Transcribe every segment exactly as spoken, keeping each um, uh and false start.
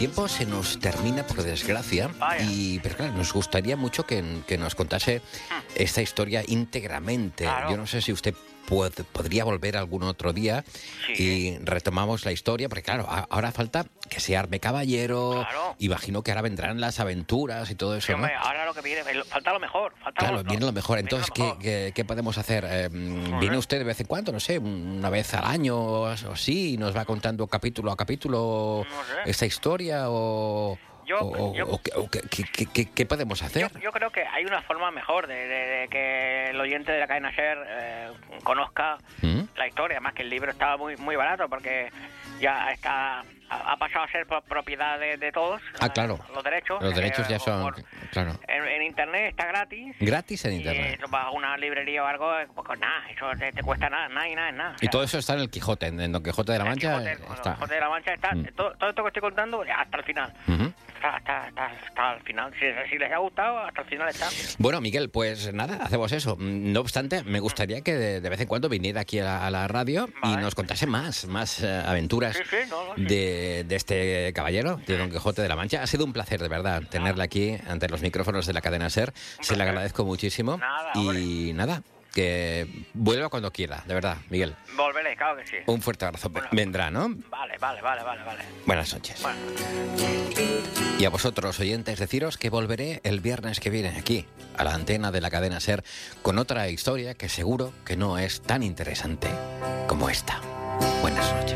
tiempo se nos termina, por desgracia, Vaya. y pero claro, nos gustaría mucho que, que nos contase esta historia íntegramente. Claro. Yo no sé si usted puede- podría volver algún otro día Sí. y retomamos la historia, porque claro, a- ahora falta que se arme caballero, Claro. imagino que ahora vendrán las aventuras y todo Sí, eso, ¿no? hombre, ahora lo que viene, el- falta lo mejor. Falta Claro, lo, viene lo mejor. viene Entonces, lo ¿qué, mejor. qué, qué podemos hacer? Eh, ¿Viene usted de vez en cuando? No sé, una vez al año o así, y nos va contando capítulo a capítulo No sé. esta historia o... Yo- o- yo- o qué- o qué, qué- qué- qué- qué podemos hacer? Yo, yo creo que hay una forma mejor de, de- de que el oyente de la cadena SER eh, conozca ¿Mm? la historia, más que el libro estaba muy muy barato porque ya está ha, ha pasado a ser pro- propiedad de, de todos. Ah, eh, claro. Los derechos. Los derechos eh, ya o son... por- Claro. en, en internet está gratis. Gratis en Y internet. eso vas a una librería o algo, eh, pues nada, eso te, te cuesta nada, nada y nada, es nada. O Y sea, todo eso está en el Quijote, en, en Don Quijote de la el Mancha. Quijote, eh, bueno, está. el Quijote de la Mancha está, Mm. todo, todo esto que estoy contando hasta el final. Ujú. Está, está, está, está al final. Si, si les ha gustado, hasta el final está. Bueno, Miguel, pues nada, hacemos eso. No obstante, me gustaría que de, de vez en cuando viniera aquí a la, a la radio y Vale. nos contase más, más eh, aventuras Sí, sí, no, no, sí. de, de este caballero, de Don Quijote de la Mancha. Ha sido un placer, de verdad, tenerle aquí ante los micrófonos de la cadena SER. Se le placer. agradezco muchísimo. Nada, y nada, que vuelva cuando quiera, de verdad, Miguel. Volveré, claro que sí. Un fuerte abrazo. Bueno. Vendrá, ¿no? Vale, vale, vale, vale, vale. Buenas noches. Bueno, Y a vosotros, oyentes, deciros que volveré el viernes que viene aquí, a la antena de la cadena SER, con otra historia que seguro que no es tan interesante como esta. Buenas noches.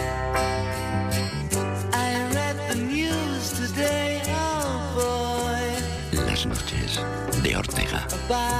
I read the news today, oh boy. Las noches de Ortega. Bye.